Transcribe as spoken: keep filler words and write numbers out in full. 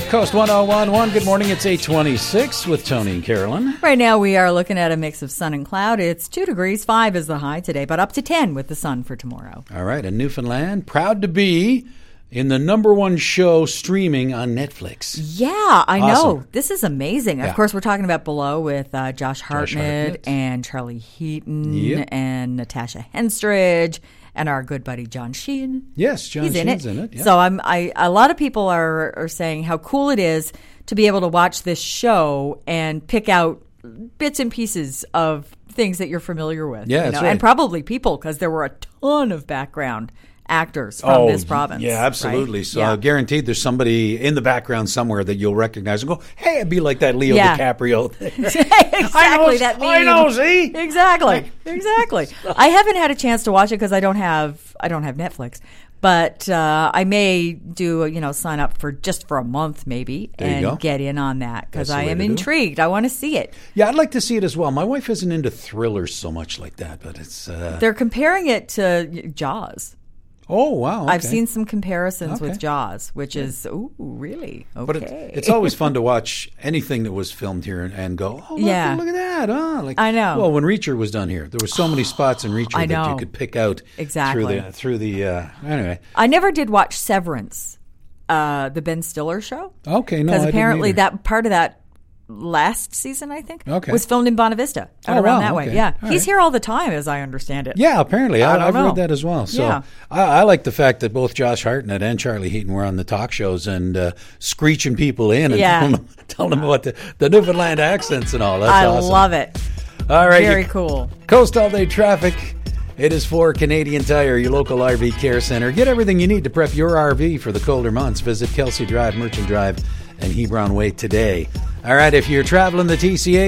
North Coast one oh one point one. Good morning. It's eight twenty-six with Tony and Carolyn. Right now we are looking at a mix of sun and cloud. It's two degrees, five is the high today, but up to ten with the sun for tomorrow. All right. In Newfoundland, proud to be in the number one show streaming on Netflix. Yeah, I Awesome. know. This is amazing. Yeah. Of course, we're talking about Below with uh, Josh Hartnett, Josh Hartnett. and Charlie Heaton Yep. and Natasha Henstridge and our good buddy John Sheehan. Yes, John He's in Sheen's it. in it. Yeah. So I'm. I a lot of people are are saying how cool it is to be able to watch this show and pick out bits and pieces of things that you're familiar with. Yeah, you that's know? right. And probably people, because there were a ton of background actors from this province. Yeah, absolutely. right? So yeah. uh, guaranteed there's somebody in the background somewhere that you'll recognize and go, hey, it'd be like that Leo Yeah. DiCaprio thing. exactly. I know, that I meme. know, see? Exactly. Exactly. I haven't had a chance to watch it because I don't have I don't have Netflix. But uh, I may do, you know, sign up for just for a month maybe There you go. and get in on that because That's the I way am to do it. intrigued. I want to see it. Yeah, I'd like to see it as well. My wife isn't into thrillers so much like that, but it's... Uh... They're comparing it to Jaws. Oh, wow. Okay. I've seen some comparisons Okay. with Jaws, which is, ooh, really? Okay. But it's, it's always fun to watch anything that was filmed here and, and go, oh, look, Yeah. look at that. Huh? Like, I know. Well, when Reacher was done here, there were so many spots in Reacher I that you know. could pick out Exactly. through the, through the uh, anyway. I never did watch Severance, uh, the Ben Stiller show. Okay, no, I Because didn't apparently either. that part of that last season, I think, Okay. was filmed in Bonavista out Oh, around wow, that way. okay. Yeah, All he's right. here all the time, as I understand it. Yeah, apparently. I I, don't I've know. read that as well. So Yeah. I, I like the fact that both Josh Hartnett and Charlie Heaton were on the talk shows and uh, screeching people in and Yeah. telling them, telling them about the, the Newfoundland accents and all. That's I awesome. love it. All right, Very you- cool. Coast All Day Traffic. It is for Canadian Tire, your local R V care center. Get everything you need to prep your R V for the colder months. Visit Kelsey Drive, Merchant Drive, and Hebron Way today. All right, if you're traveling the T C A,